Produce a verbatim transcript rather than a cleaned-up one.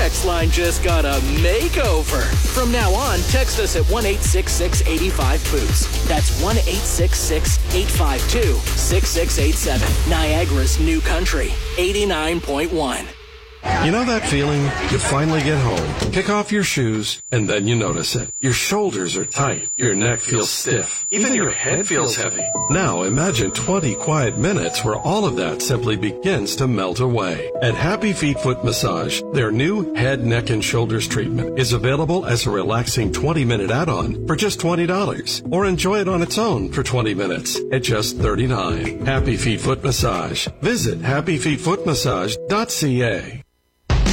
text line just got a makeover. From now on, text us at one eight six six, eight five, boost. That's one eight six six, eight five two, six six eight seven. Niagara's New Country, eighty-nine point one. You know that feeling? You finally get home, kick off your shoes, and then you notice it. Your shoulders are tight, your neck feels stiff, even your head feels heavy. Now imagine twenty quiet minutes where all of that simply begins to melt away. At Happy Feet Foot Massage, their new head, neck, and shoulders treatment is available as a relaxing twenty-minute add-on for just twenty dollars, or enjoy it on its own for twenty minutes at just thirty-nine dollars. Happy Feet Foot Massage. Visit happy feet foot massage dot c a.